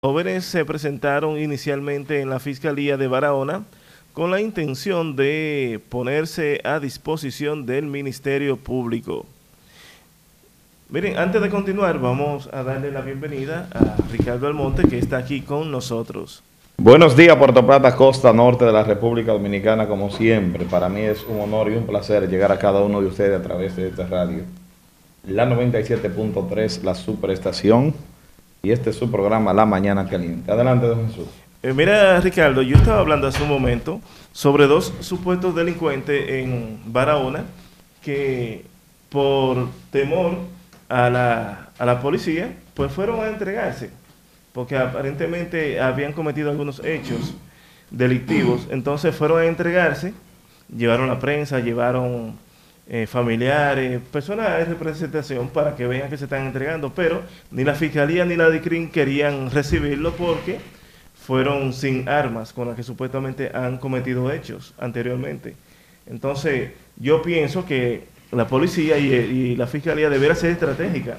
Jóvenes se presentaron inicialmente en la Fiscalía de Barahona con la intención de ponerse a disposición del Ministerio Público. Miren, antes de continuar, vamos a darle la bienvenida a Ricardo Almonte, que está aquí con nosotros. Buenos días, Puerto Plata, costa norte de la República Dominicana, como siempre. Para mí es un honor y un placer llegar a cada uno de ustedes a través de esta radio. La 97.3, la superestación, y este es su programa, La Mañana Caliente. Adelante, don Jesús. Mira, Ricardo, yo estaba hablando hace un momento sobre dos supuestos delincuentes en Barahona que por temor a la policía, pues fueron a entregarse, porque aparentemente habían cometido algunos hechos delictivos. Entonces fueron a entregarse, llevaron la prensa, llevaron familiares, personas de representación para que vean que se están entregando, pero ni la Fiscalía ni la DICRIM querían recibirlo porque fueron sin armas con las que supuestamente han cometido hechos anteriormente. Entonces yo pienso que la policía y la Fiscalía debería ser estratégica,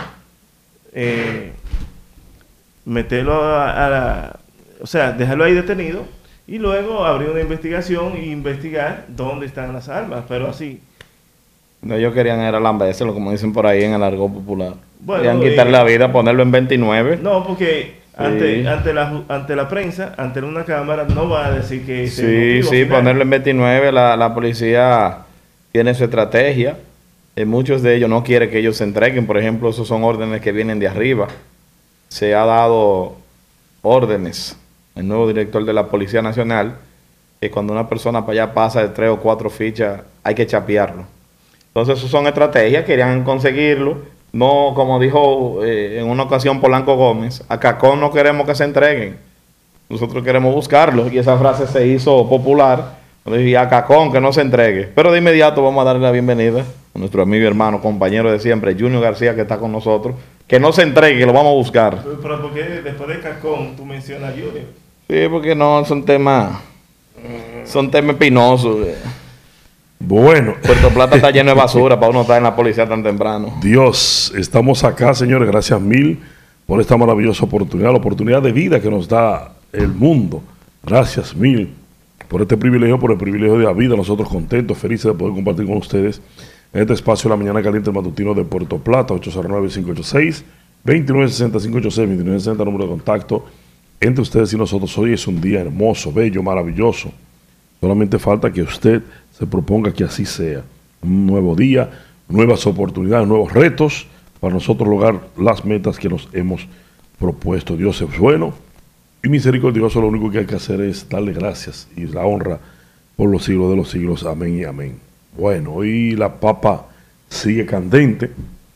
meterlo o sea, dejarlo ahí detenido y luego abrir una investigación e investigar dónde están las armas, pero así. No, ellos querían era lambérselo, como dicen por ahí en el argot popular. Bueno, querían quitarle la vida, ponerlo en 29. No, porque ante la prensa, ante una cámara, no va a decir que... Sí, ponerlo en 29, la policía tiene su estrategia. Muchos de ellos no quieren que ellos se entreguen. Por ejemplo, esos son órdenes que vienen de arriba. Se ha dado órdenes, el nuevo director de la Policía Nacional, que cuando una persona para allá pasa de 3 o 4 fichas, hay que chapearlo. Entonces, eso son estrategias, querían conseguirlo. No, como dijo en una ocasión Polanco Gómez, a Cacón no queremos que se entreguen. Nosotros queremos buscarlo. Y esa frase se hizo popular. Y a Cacón que no se entregue. Pero de inmediato vamos a darle la bienvenida a nuestro amigo y hermano, compañero de siempre, Junior García, que está con nosotros. Que no se entregue, que lo vamos a buscar. Pero ¿por qué después de Cacón tú mencionas a Junior? Sí, porque no, son temas espinosos. Bueno. Puerto Plata está lleno de basura para uno estar en la policía tan temprano. Dios, estamos acá, señores. Gracias mil por esta maravillosa oportunidad, la oportunidad de vida que nos da el mundo. Gracias mil por este privilegio, por el privilegio de la vida. Nosotros contentos, felices de poder compartir con ustedes en este espacio La Mañana Caliente, el matutino de Puerto Plata, 809-586-2960, 586-2960, número de contacto entre ustedes y nosotros. Hoy es un día hermoso, bello, maravilloso. Solamente falta que usted se proponga que así sea. Un nuevo día, nuevas oportunidades, nuevos retos para nosotros lograr las metas que nos hemos propuesto. Dios es bueno y misericordioso. Lo único que hay que hacer es darle gracias y la honra por los siglos de los siglos. Amén y amén. Bueno, hoy la papa sigue candente.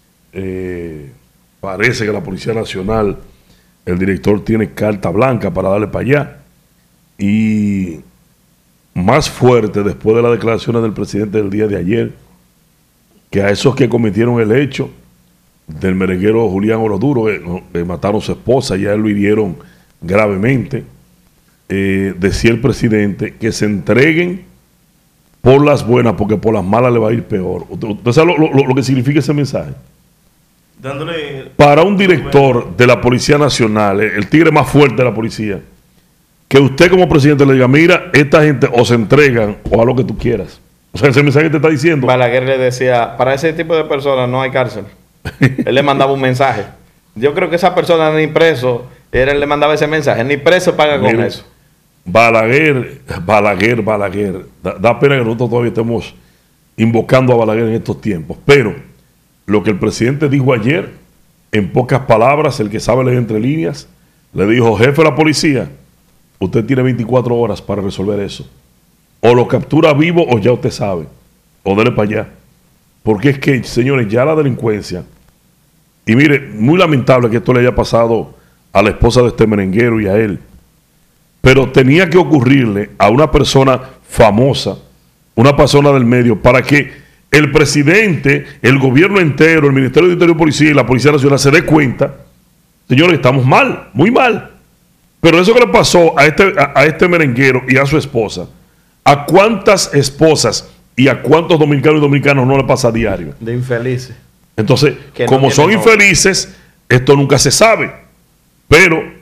Parece que la Policía Nacional, el director tiene carta blanca para darle para allá. Y más fuerte después de las declaraciones del presidente del día de ayer, que a esos que cometieron el hecho del merenguero Julián Oroduro, que mataron a su esposa y a él lo hirieron gravemente, decía el presidente que se entreguen por las buenas, porque por las malas le va a ir peor. ¿Usted sabe lo que significa ese mensaje? Para un director de la Policía Nacional, el tigre más fuerte de la policía, que usted como presidente le diga, mira, esta gente o se entregan o a lo que tú quieras. O sea, ese mensaje que te está diciendo. Balaguer le decía, para ese tipo de personas no hay cárcel. Él le mandaba un mensaje. Yo creo que esa persona ni preso, él le mandaba ese mensaje, ni preso paga con eso. Balaguer. Da pena que nosotros todavía estemos invocando a Balaguer en estos tiempos. Pero lo que el presidente dijo ayer, en pocas palabras, el que sabe leer entre líneas, le dijo, jefe de la policía, usted tiene 24 horas para resolver eso. O lo captura vivo o ya usted sabe. O dele para allá. Porque es que, señores, ya la delincuencia... Y mire, muy lamentable que esto le haya pasado a la esposa de este merenguero y a él. Pero tenía que ocurrirle a una persona famosa, una persona del medio, para que el presidente, el gobierno entero, el Ministerio de Interior y Policía y la Policía Nacional se dé cuenta, señores, estamos mal, muy mal. Pero eso que le pasó a este merenguero y a su esposa, ¿a cuántas esposas y a cuántos dominicanos y dominicanos no le pasa a diario? De infelices. Entonces, que como no son infelices, esto nunca se sabe. Pero